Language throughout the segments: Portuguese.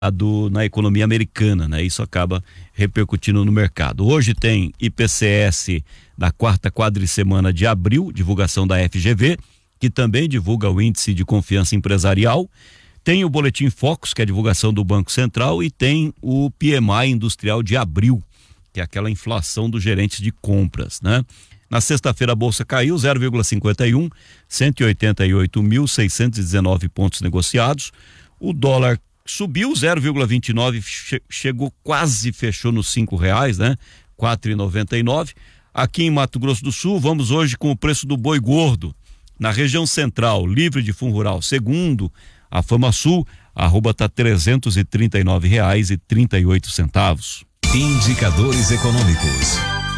na economia americana, né? Isso acaba repercutindo no mercado. Hoje tem IPCS da quarta quadricemana de abril, divulgação da FGV, que também divulga o índice de confiança empresarial. Tem o Boletim Focus, que é a divulgação do Banco Central, e tem o PMI industrial de abril, que é aquela inflação dos gerentes de compras, né? Na sexta-feira a bolsa caiu 0,51, 188.619 pontos negociados. O dólar subiu 0,29, chegou quase, fechou nos R$ 5, né? 4,99. Aqui em Mato Grosso do Sul, vamos hoje com o preço do boi gordo. Na região central, livre de fundo rural, segundo a FamaSul, a arroba está R$ 339,38. Indicadores econômicos.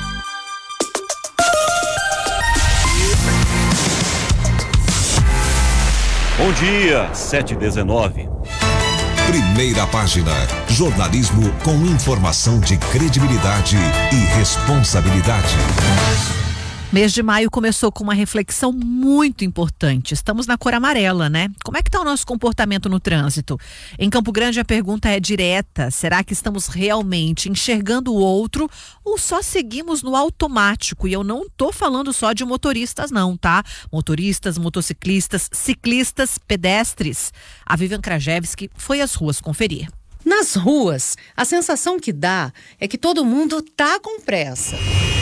Bom dia, 7h19. Primeira página. Jornalismo com informação de credibilidade e responsabilidade. Mês de maio começou com uma reflexão muito importante. Estamos na cor amarela, né? Como é que está o nosso comportamento no trânsito? Em Campo Grande a pergunta é direta. Será que estamos realmente enxergando o outro ou só seguimos no automático? E eu não estou falando só de motoristas não, tá? Motoristas, motociclistas, ciclistas, pedestres. A Vivian Krajewski foi às ruas conferir. Nas ruas, a sensação que dá é que todo mundo tá com pressa.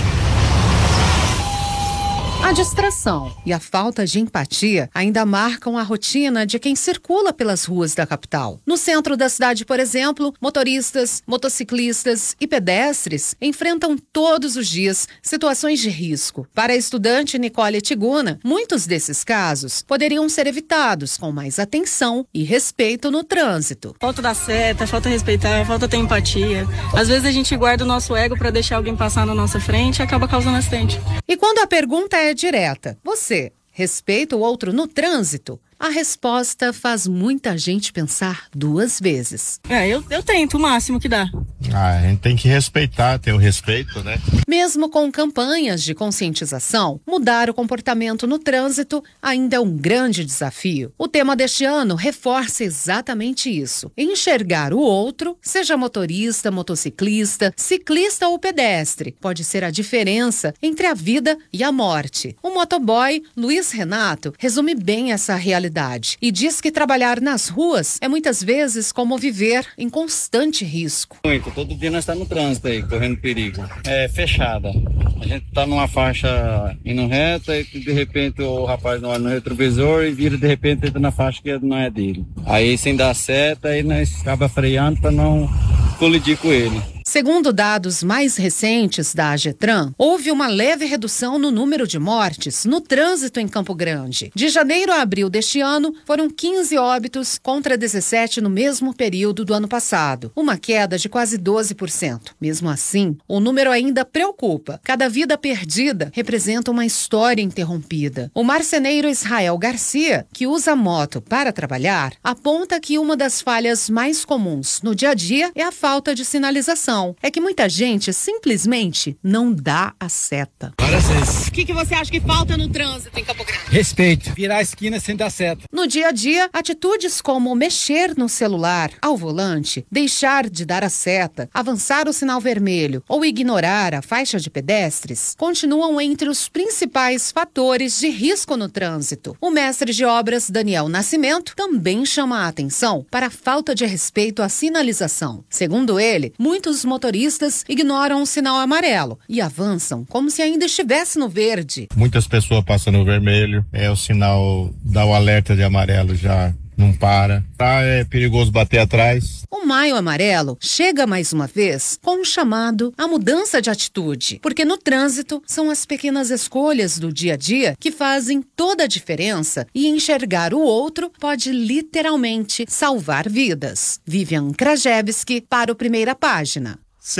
A distração e a falta de empatia ainda marcam a rotina de quem circula pelas ruas da capital. No centro da cidade, por exemplo, motoristas, motociclistas e pedestres enfrentam todos os dias situações de risco. Para a estudante Nicole Tiguna, muitos desses casos poderiam ser evitados com mais atenção e respeito no trânsito. Falta dar seta, falta respeitar, falta ter empatia. Às vezes a gente guarda o nosso ego para deixar alguém passar na nossa frente e acaba causando acidente. E quando a pergunta é direta, você respeita o outro no trânsito? A resposta faz muita gente pensar duas vezes. Eu tento o máximo que dá. A gente tem que respeitar, ter o respeito, né? Mesmo com campanhas de conscientização, mudar o comportamento no trânsito ainda é um grande desafio. O tema deste ano reforça exatamente isso. Enxergar o outro, seja motorista, motociclista, ciclista ou pedestre, pode ser a diferença entre a vida e a morte. O motoboy Luiz Renato resume bem essa realidade e diz que trabalhar nas ruas é muitas vezes como viver em constante risco. Todo dia nós estamos no trânsito aí, correndo perigo. É fechada. A gente tá numa faixa indo reta e de repente o rapaz não olha no retrovisor e vira de repente entra na faixa que não é dele. Aí sem dar seta, aí nós acaba freando para não colidir com ele. Segundo dados mais recentes da AGETRAN, houve uma leve redução no número de mortes no trânsito em Campo Grande. De janeiro a abril deste ano, foram 15 óbitos contra 17 no mesmo período do ano passado, uma queda de quase 12%. Mesmo assim, o número ainda preocupa. Cada vida perdida representa uma história interrompida. O marceneiro Israel Garcia, que usa moto para trabalhar, aponta que uma das falhas mais comuns no dia a dia é a falta de sinalização. É que muita gente simplesmente não dá a seta. Várias vezes. O que você acha que falta no trânsito em Campo Grande? Respeito. Virar a esquina sem dar seta. No dia a dia, atitudes como mexer no celular, ao volante, deixar de dar a seta, avançar o sinal vermelho ou ignorar a faixa de pedestres continuam entre os principais fatores de risco no trânsito. O mestre de obras Daniel Nascimento também chama a atenção para a falta de respeito à sinalização. Segundo ele, muitos motoristas ignoram o sinal amarelo e avançam como se ainda estivesse no verde. Muitas pessoas passam no vermelho, o sinal dá o alerta de amarelo, já não para. É perigoso bater atrás. O Maio Amarelo chega mais uma vez com um chamado à mudança de atitude, porque no trânsito são as pequenas escolhas do dia a dia que fazem toda a diferença e enxergar o outro pode literalmente salvar vidas. Vivian Krajewski para o Primeira Página.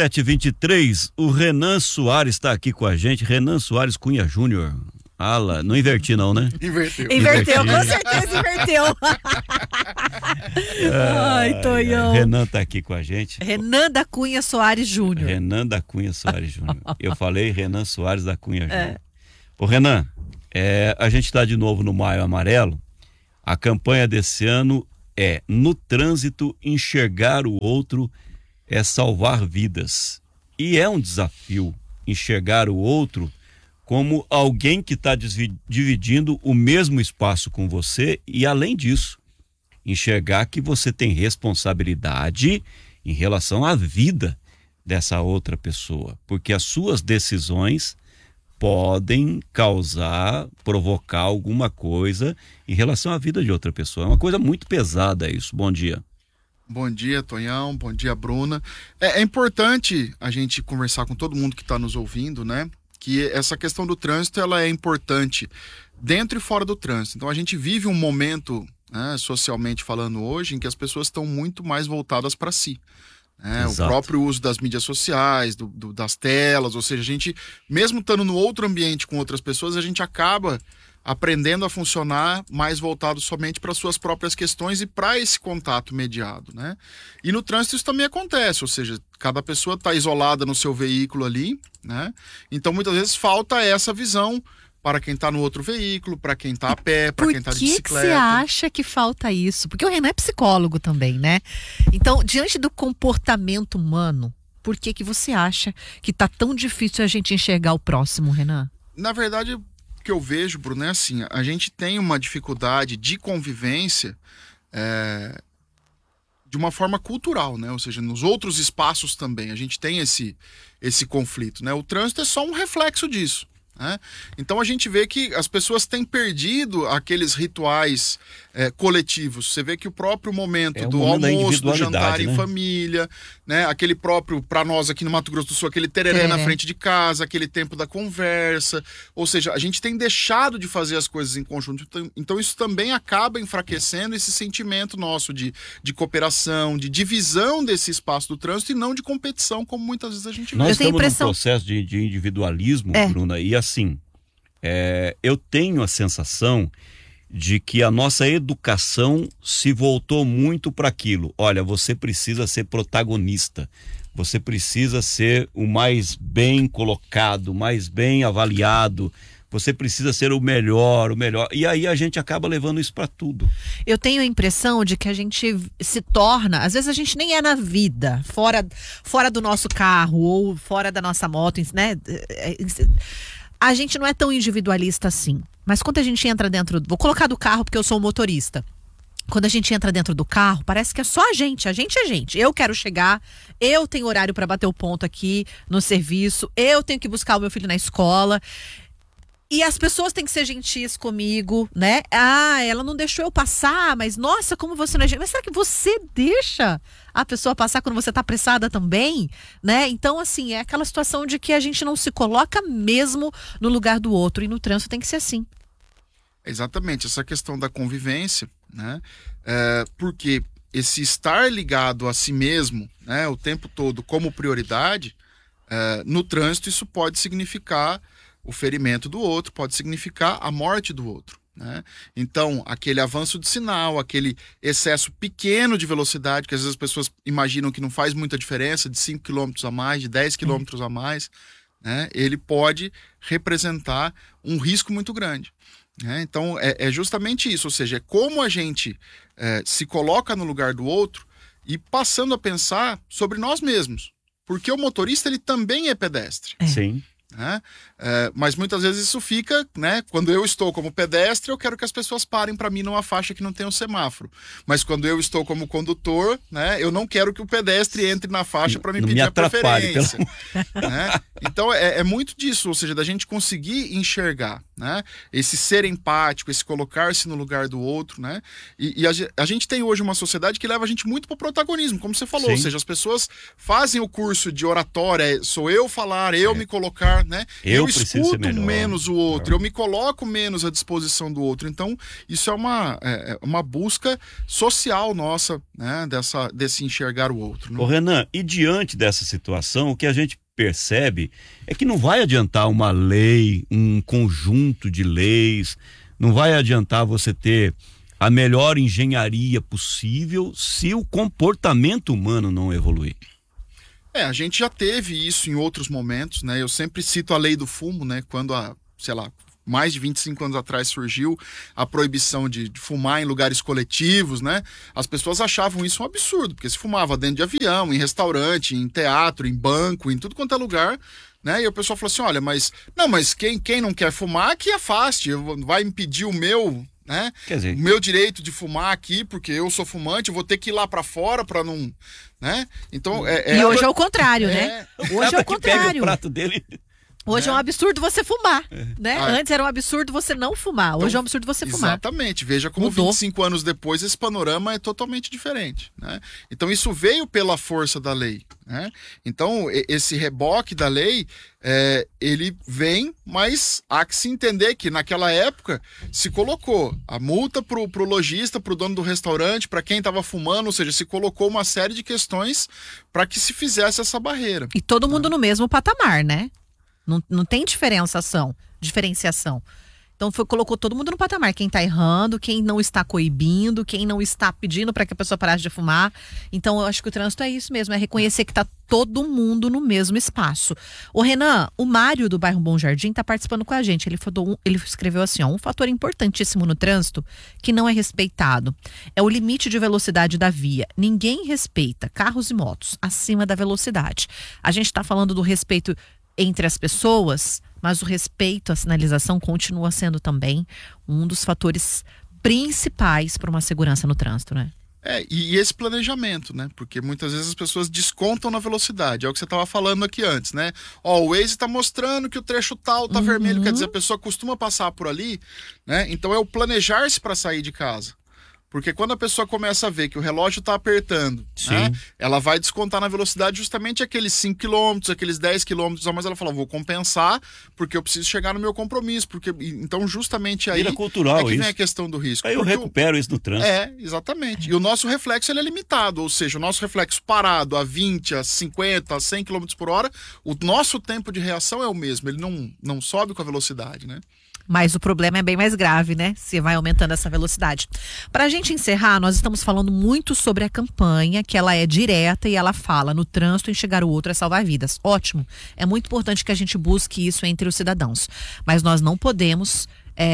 7h23, o Renan Soares está aqui com a gente. Renan Soares Cunha Júnior. Não inverti não, né? Inverteu, com certeza inverteu. Ai, Tonhão. Renan tá aqui com a gente. Renan da Cunha Soares Júnior. Renan da Cunha Soares Júnior. Eu falei Renan Soares da Cunha Júnior. Ô Renan, a gente está de novo no Maio Amarelo. A campanha desse ano no trânsito, enxergar o outro é salvar vidas. E é um desafio enxergar o outro como alguém que está dividindo o mesmo espaço com você e, além disso, enxergar que você tem responsabilidade em relação à vida dessa outra pessoa, porque as suas decisões podem provocar alguma coisa em relação à vida de outra pessoa. É uma coisa muito pesada isso. Bom dia. Bom dia, Tonhão. Bom dia, Bruna. É importante a gente conversar com todo mundo que está nos ouvindo, né? Que essa questão do trânsito, ela é importante dentro e fora do trânsito. Então a gente vive um momento, né, socialmente falando hoje, em que as pessoas estão muito mais voltadas para si. O próprio uso das mídias sociais, das telas, ou seja, a gente, mesmo estando no outro ambiente com outras pessoas, a gente acaba aprendendo a funcionar mais voltado somente para suas próprias questões e para esse contato mediado, né? E no trânsito isso também acontece, ou seja, cada pessoa está isolada no seu veículo ali, né? Então muitas vezes falta essa visão para quem está no outro veículo, para quem está a pé, para quem está de bicicleta. Por que você acha que falta isso? Porque o Renan é psicólogo também, né? Então, diante do comportamento humano, por que você acha que está tão difícil a gente enxergar o próximo, Renan? Na verdade, o que eu vejo, Bruno, é assim, a gente tem uma dificuldade de convivência de uma forma cultural, né? Ou seja, nos outros espaços também a gente tem esse conflito, né? O trânsito é só um reflexo disso. Então a gente vê que as pessoas têm perdido aqueles rituais coletivos. Você vê que o próprio momento do almoço, do jantar em família, né? Aquele próprio, para nós aqui no Mato Grosso do Sul, aquele tereré na frente de casa, aquele tempo da conversa. Ou seja, a gente tem deixado de fazer as coisas em conjunto. Então isso também acaba enfraquecendo esse sentimento nosso de cooperação, de divisão desse espaço do trânsito e não de competição, como muitas vezes a gente vê. Nós estamos num processo de individualismo, Bruna, e assim, eu tenho a sensação de que a nossa educação se voltou muito para aquilo. Olha, você precisa ser protagonista, você precisa ser o mais bem colocado, mais bem avaliado, você precisa ser o melhor. E aí a gente acaba levando isso para tudo. Eu tenho a impressão de que a gente se torna, às vezes a gente nem é na vida, fora do nosso carro ou fora da nossa moto, né? A gente não é tão individualista assim. Mas quando a gente entra dentro... Vou colocar do carro porque eu sou motorista. Quando a gente entra dentro do carro, parece que é só a gente é gente. Eu quero chegar, eu tenho horário para bater o ponto aqui no serviço, eu tenho que buscar o meu filho na escola. E as pessoas têm que ser gentis comigo, né? Ela não deixou eu passar, mas nossa, como você não é gentil. Mas será que você deixa a pessoa passar quando você tá apressada também, né? Então, assim, é aquela situação de que a gente não se coloca mesmo no lugar do outro. E no trânsito tem que ser assim. Exatamente, essa questão da convivência, né? Porque esse estar ligado a si mesmo, né, o tempo todo como prioridade, no trânsito isso pode significar o ferimento do outro, pode significar a morte do outro, né? Então, aquele avanço de sinal, aquele excesso pequeno de velocidade, que às vezes as pessoas imaginam que não faz muita diferença, de 5 km a mais, de 10 km a mais, né? Ele pode representar um risco muito grande, né? Então, é justamente isso, ou seja, é como a gente se coloca no lugar do outro e passando a pensar sobre nós mesmos, porque o motorista ele também é pedestre. Sim. Mas muitas vezes isso fica, né? Quando eu estou como pedestre, eu quero que as pessoas parem para mim numa faixa que não tem um semáforo. Mas quando eu estou como condutor, né? Eu não quero que o pedestre entre na faixa para me pedir a preferência. Né? Então é muito disso, ou seja, da gente conseguir enxergar, né? Esse ser empático, esse colocar-se no lugar do outro, né? E a gente tem hoje uma sociedade que leva a gente muito para o protagonismo, como você falou. Sim. Ou seja, as pessoas fazem o curso de oratória, sou eu falar, eu me colocar, né? Eu escuto menos o outro, eu me coloco menos à disposição do outro. Então, isso é uma busca social nossa, né? Desse enxergar o outro. Né? Ô Renan, e diante dessa situação, o que a gente percebe é que não vai adiantar uma lei, um conjunto de leis, não vai adiantar você ter a melhor engenharia possível se o comportamento humano não evoluir. A gente já teve isso em outros momentos, né? Eu sempre cito a lei do fumo, né? Quando mais de 25 anos atrás surgiu a proibição de fumar em lugares coletivos, né? As pessoas achavam isso um absurdo, porque se fumava dentro de avião, em restaurante, em teatro, em banco, em tudo quanto é lugar, né? E o pessoal falou assim, olha, mas quem não quer fumar, que afaste, vai impedir o meu... Né? Quer dizer, o meu direito de fumar aqui, porque eu sou fumante, eu vou ter que ir lá pra fora pra não, né? Então e hoje é o contrário, né? Hoje é o contrário. Pega o prato dele. Hoje é um absurdo você fumar, né? Antes era um absurdo você não fumar, hoje é um absurdo você fumar. Exatamente, veja como Mudou. 25 anos depois esse panorama é totalmente diferente, né? Então isso veio pela força da lei, né? Então esse reboque da lei, ele vem, mas há que se entender que naquela época se colocou a multa pro lojista, pro dono do restaurante, para quem estava fumando, ou seja, se colocou uma série de questões para que se fizesse essa barreira. E todo mundo no mesmo patamar, né? Não tem diferenciação. Então colocou todo mundo no patamar. Quem está errando, quem não está coibindo, quem não está pedindo para que a pessoa parasse de fumar. Então eu acho que o trânsito é isso mesmo, é reconhecer que está todo mundo no mesmo espaço. O Renan, o Mário do bairro Bom Jardim está participando com a gente. Ele escreveu assim, um fator importantíssimo no trânsito que não é respeitado é o limite de velocidade da via. Ninguém respeita carros e motos acima da velocidade. A gente está falando do respeito entre as pessoas, mas o respeito à sinalização continua sendo também um dos fatores principais para uma segurança no trânsito, né? E esse planejamento, né? Porque muitas vezes as pessoas descontam na velocidade. É o que você estava falando aqui antes, né? O Waze está mostrando que o trecho tal tá vermelho, quer dizer, a pessoa costuma passar por ali, né? Então é o planejar-se para sair de casa. Porque quando a pessoa começa a ver que o relógio está apertando, né, ela vai descontar na velocidade justamente aqueles 5 km, aqueles 10 km, mas ela fala, vou compensar porque eu preciso chegar no meu compromisso. Então justamente aí vira cultural é que vem isso. a questão do risco. Aí eu recupero isso no trânsito. Exatamente. E o nosso reflexo ele é limitado, ou seja, o nosso reflexo parado a 20, a 50, a 100 km por hora, o nosso tempo de reação é o mesmo, ele não sobe com a velocidade, né? Mas o problema é bem mais grave, né? Se vai aumentando essa velocidade. Para a gente encerrar, nós estamos falando muito sobre a campanha, que ela é direta e ela fala no trânsito, enxergar o outro é salvar vidas. Ótimo. É muito importante que a gente busque isso entre os cidadãos. Mas nós não podemos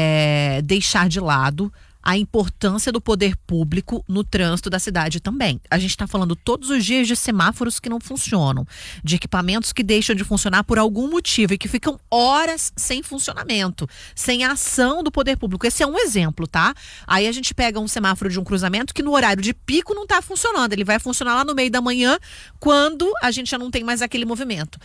deixar de lado a importância do poder público no trânsito da cidade também. A gente está falando todos os dias de semáforos que não funcionam, de equipamentos que deixam de funcionar por algum motivo e que ficam horas sem funcionamento, sem a ação do poder público. Esse é um exemplo, tá? Aí a gente pega um semáforo de um cruzamento que no horário de pico não está funcionando. Ele vai funcionar lá no meio da manhã, quando a gente já não tem mais aquele movimento.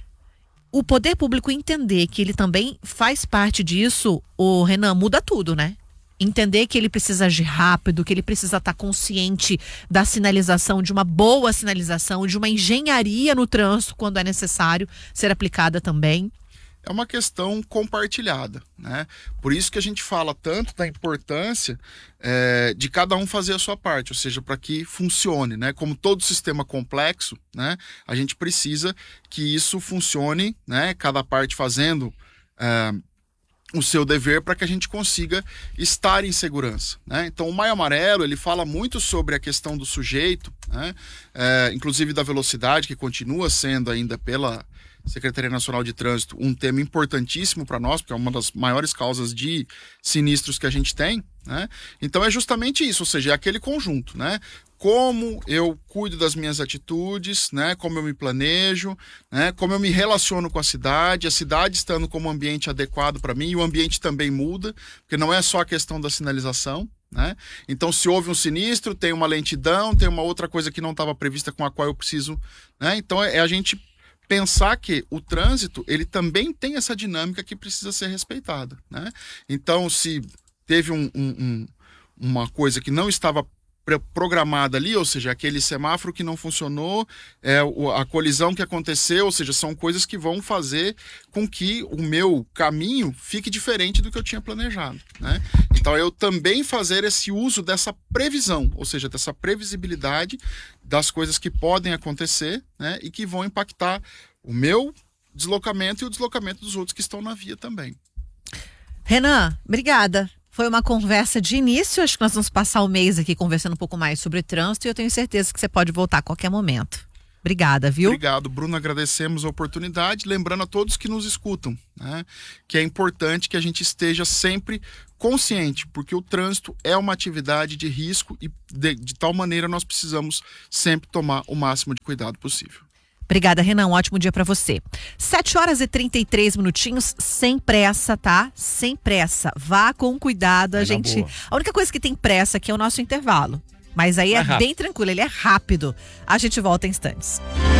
O poder público entender que ele também faz parte disso, o Renan, muda tudo, né? Entender que ele precisa agir rápido, que ele precisa estar consciente da sinalização, de uma boa sinalização, de uma engenharia no trânsito quando é necessário ser aplicada também. É uma questão compartilhada, né? Por isso que a gente fala tanto da importância de cada um fazer a sua parte, ou seja, para que funcione, né? Como todo sistema complexo, né? A gente precisa que isso funcione, né? Cada parte fazendo o seu dever para que a gente consiga estar em segurança, né? Então o Maio Amarelo ele fala muito sobre a questão do sujeito, né? Inclusive da velocidade, que continua sendo ainda pela Secretaria Nacional de Trânsito um tema importantíssimo para nós, porque é uma das maiores causas de sinistros que a gente tem, né? Então é justamente isso, ou seja, é aquele conjunto, né? Como eu cuido das minhas atitudes, né? Como eu me planejo, né? Como eu me relaciono com a cidade estando como ambiente adequado para mim, e o ambiente também muda, porque não é só a questão da sinalização, né? Então, se houve um sinistro, tem uma lentidão, tem uma outra coisa que não estava prevista com a qual eu preciso, né? Então, é a gente pensar que o trânsito, ele também tem essa dinâmica que precisa ser respeitada, né? Então, se teve uma coisa que não estava programada ali, ou seja, aquele semáforo que não funcionou, a colisão que aconteceu, ou seja, são coisas que vão fazer com que o meu caminho fique diferente do que eu tinha planejado, né? Então eu também fazer esse uso dessa previsão, ou seja, dessa previsibilidade das coisas que podem acontecer, né? E que vão impactar o meu deslocamento e o deslocamento dos outros que estão na via também. Renan, obrigada. Foi uma conversa de início, acho que nós vamos passar o mês aqui conversando um pouco mais sobre trânsito e eu tenho certeza que você pode voltar a qualquer momento. Obrigada, viu? Obrigado, Bruno. Agradecemos a oportunidade. Lembrando a todos que nos escutam, né, que é importante que a gente esteja sempre consciente, porque o trânsito é uma atividade de risco e de tal maneira nós precisamos sempre tomar o máximo de cuidado possível. Obrigada, Renan. Um ótimo dia pra você. 7h33, sem pressa, tá? Sem pressa. Vá com cuidado. A única coisa que tem pressa aqui é o nosso intervalo. Mas aí é bem tranquilo, ele é rápido. A gente volta em instantes.